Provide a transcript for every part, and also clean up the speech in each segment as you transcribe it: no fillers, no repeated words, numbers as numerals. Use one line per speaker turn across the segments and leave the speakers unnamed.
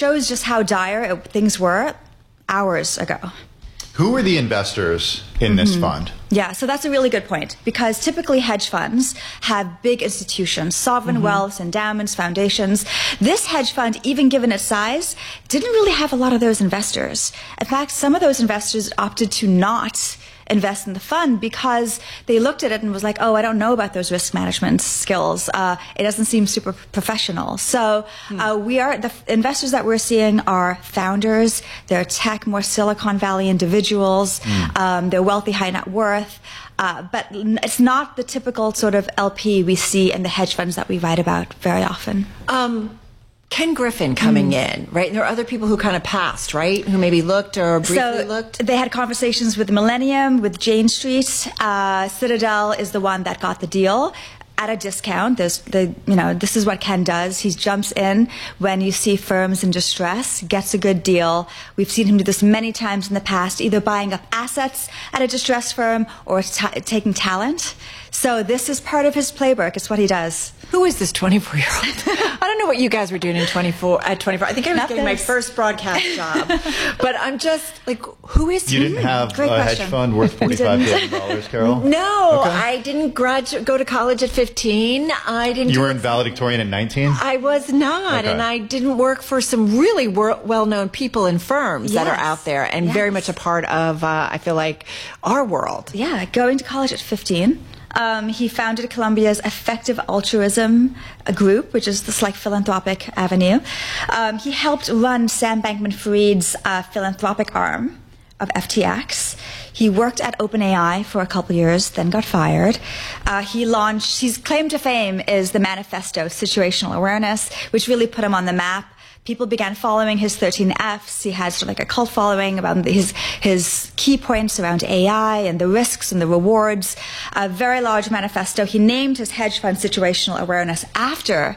shows just how dire things were hours ago.
Who were the investors in this fund?
Yeah, so that's a really good point, because typically hedge funds have big institutions, sovereign wealth, endowments, foundations. This hedge fund, even given its size, didn't really have a lot of those investors. In fact, some of those investors opted to not invest in the fund because they looked at it and was like, oh, I don't know about those risk management skills. It doesn't seem super professional. So the investors that we're seeing are founders. They're tech, more Silicon Valley individuals. They're wealthy, high net worth. But it's not the typical sort of LP we see in the hedge funds that we write about very often.
Ken Griffin coming in, right? And there are other people who kind of passed, right? Who maybe looked or briefly looked.
They had conversations with Millennium, with Jane Street. Citadel is the one that got the deal at a discount. This is what Ken does. He jumps in when you see firms in distress, gets a good deal. We've seen him do this many times in the past, either buying up assets at a distressed firm or taking talent. So this is part of his playbook. It's what he does.
Who is this 24-year-old? I don't know what you guys were doing at 24. I think I was getting my first broadcast job. But I'm just like, who is he?
You didn't have a hedge fund worth $45 billion, Carol?
No, okay. I didn't go to college at 15.
You were in valedictorian at 19?
I was not. Okay. And I didn't work for some really well-known people in firms that are out there and very much a part of, I feel like, our world.
Yeah, going to college at 15. He founded Columbia's Effective Altruism group, which is this like philanthropic avenue. He helped run Sam Bankman-Fried's philanthropic arm of FTX. He worked at OpenAI for a couple years, then got fired. His claim to fame is the Manifesto Situational Awareness, which really put him on the map. People began following his 13 Fs. He had sort of like a cult following about his key points around AI and the risks and the rewards. A very large manifesto. He named his hedge fund Situational Awareness after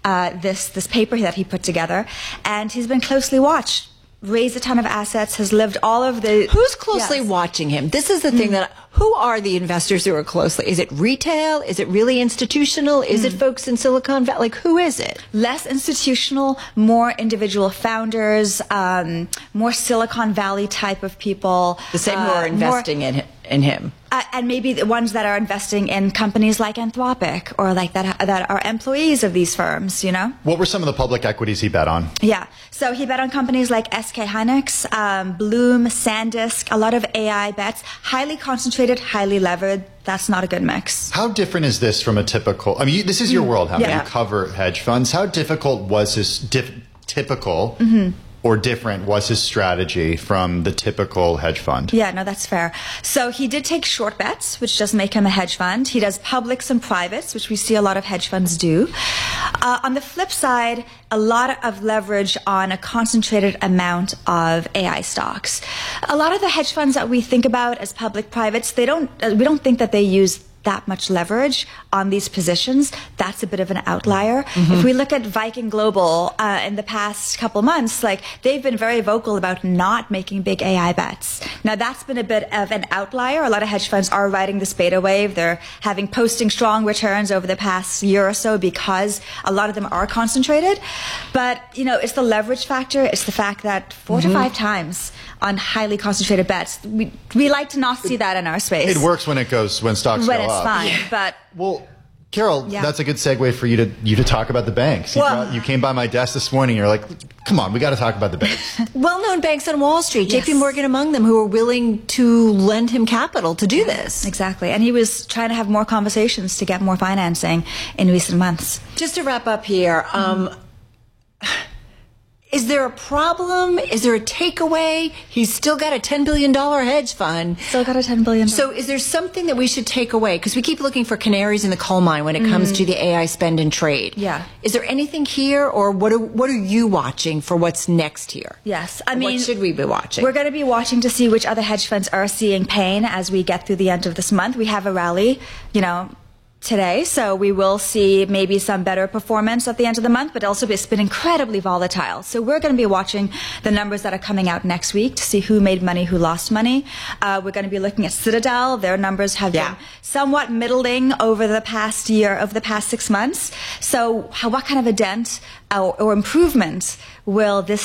this paper that he put together, and he's been closely watched. Raised a ton of assets, has lived all of the...
Who's closely watching him? This is the thing that... Who are the investors who are closely? Is it retail? Is it really institutional? Is it folks in Silicon Valley? Like, who is it?
Less institutional, more individual founders, more Silicon Valley type of people.
The same who are investing in him.
And maybe the ones that are investing in companies like Anthropic or like that are employees of these firms, you know?
What were some of the public equities he bet on?
Yeah. So he bet on companies like SK Hynix, Bloom, SanDisk, a lot of AI bets, highly concentrated, highly levered. That's not a good mix.
How different is this from a typical, I mean, this is your world, how you cover hedge funds. How difficult was his typical or different was his strategy from the typical hedge fund?
Yeah, no, that's fair. So he did take short bets, which does make him a hedge fund. He does publics and privates, which we see a lot of hedge funds do. On the flip side, a lot of leverage on a concentrated amount of AI stocks. A lot of the hedge funds that we think about as public privates, we don't think that they use that much leverage on these positions. That's a bit of an outlier. If we look at Viking Global in the past couple months, like they've been very vocal about not making big AI bets. Now that's been a bit of an outlier. A lot of hedge funds are riding this beta wave. They're posting strong returns over the past year or so because a lot of them are concentrated. But it's the leverage factor. It's the fact that 4 to 5 times on highly concentrated bets. We like to not see that in our space.
It works when stocks go up.
It's fine, but...
Well, Carol, that's a good segue for you to talk about the banks. You came by my desk this morning, you're like, come on, we got to talk about the banks.
Well-known banks on Wall Street, JP Morgan among them, who are willing to lend him capital to do this.
Exactly, and he was trying to have more conversations to get more financing in recent months.
Just to wrap up here, is there a problem? Is there a takeaway? He's still got a $10 billion hedge fund.
Still got a $10 billion.
So is there something that we should take away? Because we keep looking for canaries in the coal mine when it comes to the AI spend and trade.
Yeah.
Is there anything here, or what are you watching for what's next here?
Yes.
What should we be watching?
We're going to be watching to see which other hedge funds are seeing pain as we get through the end of this month. We have a rally, today, so we will see maybe some better performance at the end of the month, but also it's been incredibly volatile. So we're going to be watching the numbers that are coming out next week to see who made money, who lost money. We're going to be looking at Citadel. Their numbers have been somewhat middling over the past 6 months. So what kind of a dent or improvement will this